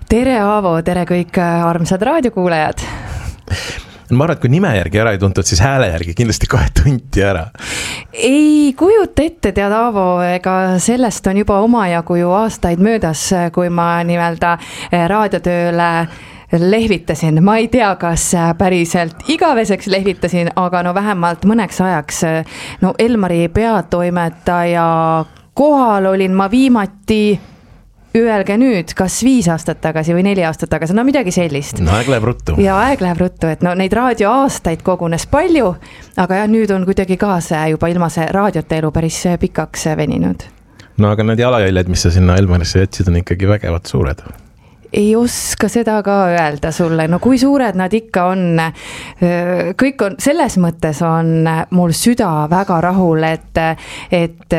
Tere Aavo, tere kõik armsad raadiokuulajad. Ma arvan, et kui nime järgi ära ei tuntud, siis hääle järgi kindlasti kohe tunti ära. Ei kujuta ette, tead Aavo, ega sellest on juba omajagu ju aastaid möödas, kui ma nimelda raadiotööle lehvitasin. Ma ei tea, kas päriselt igaveseks lehvitasin, aga no vähemalt mõneks ajaks. No Elmari peatoimetaja kohal olin ma viimati, öelge nüüd, kas 5 aastat tagasi või 4 aastat tagasi, no midagi sellist. No aeg läheb ruttu. Ja aeg läheb ruttu, et no neid raadioaastaid kogunes palju, aga jah, nüüd on kuidagi ka see juba ilma see raadiote elu päris pikaks veninud. No aga need jalajäljed, mis sa sinna Elmarisse jätsid, on ikkagi vägevad suured. Ei oska seda ka öelda sulle, no kui suured nad ikka on, kõik on, selles mõttes on mul süda väga rahul, et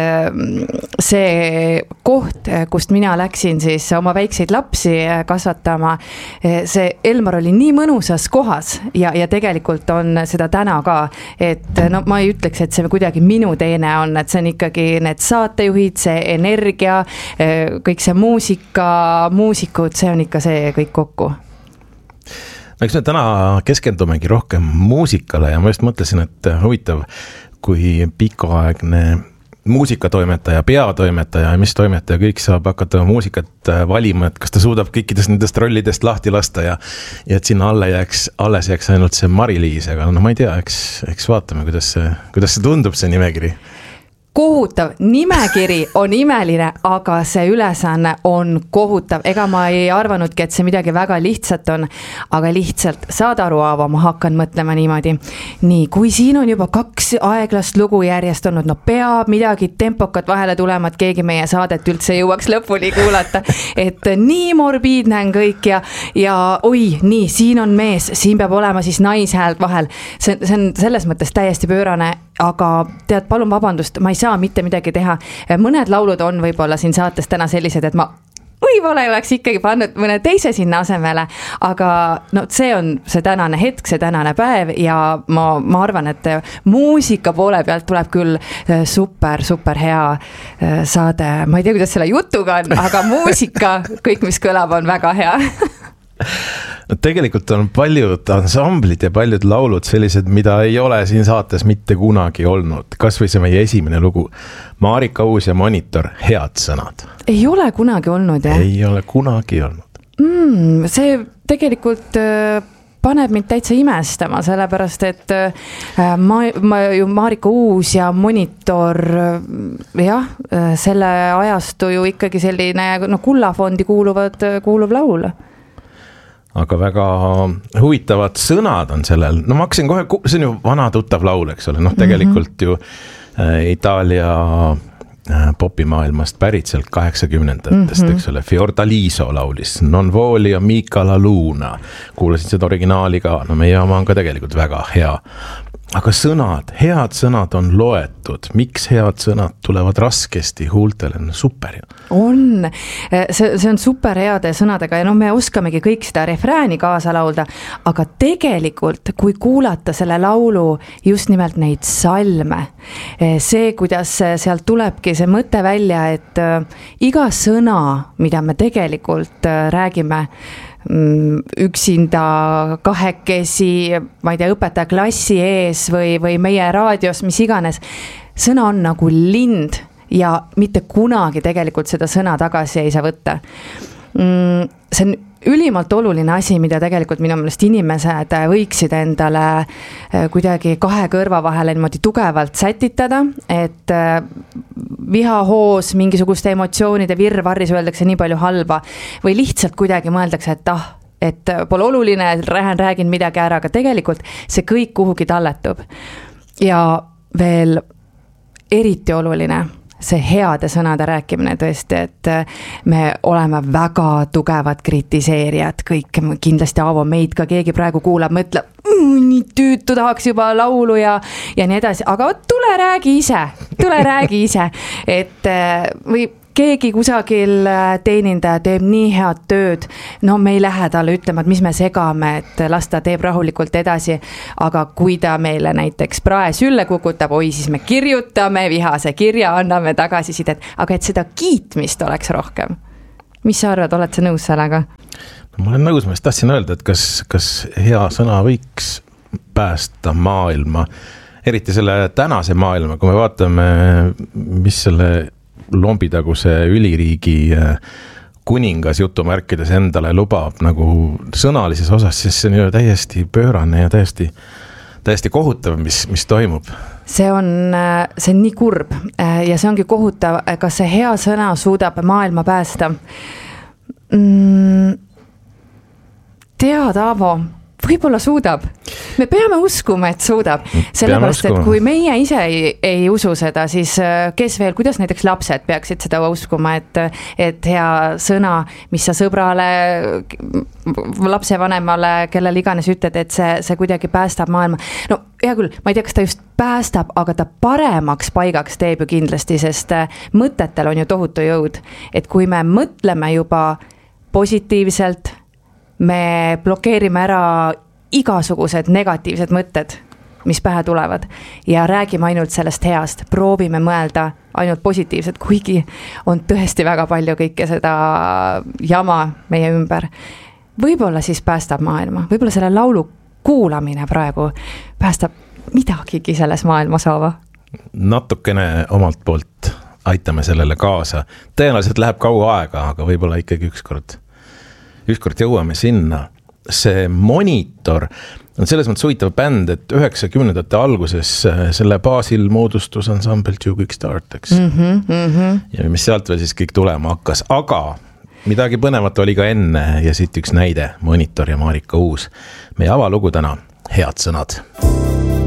see koht, kust mina läksin siis oma väikseid lapsi kasvatama, see Elmar oli nii mõnusas kohas ja tegelikult on seda täna ka, et no ma ei ütleks, et see kuidagi minu teene on, et see on ikkagi need saatejuhid, see energia, kõik see muusikud, see on ikka see kõik kokku. No eks me täna keskendumegi rohkem muusikale ja ma just mõtlesin, et huvitav, kui pikaaegne muusikatoimetaja, peatoimetaja ja mis toimetaja kõik saab hakata muusikat valima, et kas ta suudab kõikidest nendest rollidest lahti lasta ja et sinna alles jääks ainult see Mari-Liis, aga no ma ei tea, eks vaatame, kuidas see tundub see nimekiri. Kohutav, nimekiri on imeline, aga see ülesanne on kohutav. Ega ma ei arvanudki, et see midagi väga lihtsat on, aga lihtsalt saad aru, Aavo, ma hakkan mõtlema niimoodi. Nii, kui siin on juba 2 aeglast lugu järjest olnud, no peab midagi tempokat vahele tulema, et keegi meie saadet üldse jõuaks lõpuni kuulata. Et nii morbiidne on kõik ja oi, nii, siin on mees, siin peab olema siis naishäält vahel. See on selles mõttes täiesti pöörane, aga tead, palun vabandust, ma ei saa mitte midagi teha. Mõned laulud on võib-olla siin saates täna sellised, et ma võib-olla oleks ikkagi pannud mõne teise sinna asemele, aga no see on see tänane hetk, see tänane päev ja ma arvan, et muusika poole pealt tuleb küll super hea saade. Ma ei tea, kuidas selle jutuga on, aga muusika, kõik mis kõlab, on väga hea. No tegelikult on paljud ansamblid ja paljud laulud sellised, mida ei ole siin saates mitte kunagi olnud. Kas või see meie esimene lugu, Marika Uus ja Monitor, head sõnad. Ei ole kunagi olnud, jah? Ei ole kunagi olnud. See tegelikult paneb mind täitsa imestama, sellepärast, et Marika Uus ja Monitor, jah, selle ajastu ju ikkagi selline kullafondi kuuluv laul. Aga väga huvitavad sõnad on sellel. No ma hakkasin kohe, see on ju vana tuttav laul, eks ole. Tegelikult ju Itaalia popimaailmast pärit sealt 80-ndatest, eks ole. Fiordaliso laulis, Non voglio mica la luna. Kuulasin seda originaali ka, no meie oma on ka tegelikult väga hea. Aga sõnad, head sõnad on loetud. Miks head sõnad tulevad raskesti huultele? No super. On. See on super heade sõnadega ja me oskamegi kõik seda refrääni kaasa laulda, aga tegelikult, kui kuulata selle laulu just nimelt neid salme, see, kuidas sealt tulebki see mõte välja, et iga sõna, mida me tegelikult räägime, üksinda, kahekesi, ma ei tea, õpetaja klassi ees või meie raadios, mis iganes, sõna on nagu lind ja mitte kunagi tegelikult seda sõna tagasi ei saa võtta. See on ülimalt oluline asi, mida tegelikult minu meelest inimesed võiksid endale kuidagi 2 kõrva vahele niimoodi tugevalt sätitada, et vihahoos, mingisuguste emotsioonide virvarris öeldakse nii palju halba või lihtsalt kuidagi mõeldakse, et pole oluline, et räägin midagi ära, aga tegelikult see kõik kuhugi talletub. Ja veel eriti oluline, see heade sõnade rääkimine tõesti, et me oleme väga tugevad kritiseerijad, kõik kindlasti Aavo meid ka keegi praegu kuulab, mõtleb, nii tüütu tahaks juba laulu ja nii edasi, aga tule räägi ise, et või keegi kusagil teenindaja teeb nii head tööd, no me ei lähe talle ütlema, et mis me segame, et las ta teeb rahulikult edasi, aga kui ta meile näiteks prae sülle kukutab, siis me kirjutame vihase kirja, anname tagasisidet, aga et seda kiitmist oleks rohkem. Mis sa arvad, oled sa nõus sellega? ma olen nõus, ma just tahtsin öelda, et kas hea sõna võiks päästa maailma, eriti selle tänase maailma, kui me vaatame, mis selle lombitaguse üliriigi kuningas jutumärkides endale lubab nagu sõnalises osas, siis see on ju täiesti pöörane ja täiesti kohutav, mis toimub. See on nii kurb ja see ongi kohutav, kas see hea sõna suudab maailma päästa. Tead, Aavo, võib-olla suudab. Me peame uskuma, et suudab. Sellepärast, et kui meie ise ei usu seda, siis kes veel, kuidas näiteks lapsed peaksid seda uskuma, et hea sõna, mis sa sõbrale, lapsevanemale, kellel iganes ütled, et see kuidagi päästab maailma. No hea küll, ma ei tea, kas ta just päästab, aga ta paremaks paigaks teeb ju kindlasti, sest mõtetel on ju tohutu jõud. Et kui me mõtleme juba positiivselt, me blokeerime ära igasugused negatiivsed mõtted, mis pähe tulevad ja räägime ainult sellest heast, proovime mõelda ainult positiivset, kuigi on tõesti väga palju kõike seda jama meie ümber. Võib-olla siis päästab maailma, võib-olla selle laulu kuulamine praegu päästab midagigi selles maailmas, Aavo. Natukene omalt poolt aitame sellele kaasa. Tõenäoliselt läheb kaua aega, aga võib-olla ikkagi ükskord jõuame sinna. See Monitor on selles mõttes huvitav bänd, et 90ndate alguses selle baasil moodustus ansambel Two Quick Start, eks? Ja mis sealt veel siis kõik tulema hakkas, aga midagi põnevat oli ka enne ja siit üks näide, Monitor ja Marika Uus. Meie avalugu täna, head sõnad.